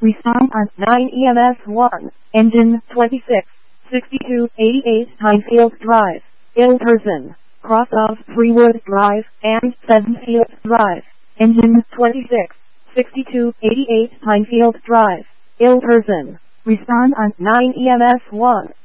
Respond on 9 EMS 1, engine 26, 6288 Highfield Drive, Ilderson, cross of Freewood Drive and Sedgefield Drive, engine 26, 6288 Highfield Drive, Ilderson. Respond on 9 EMS 1.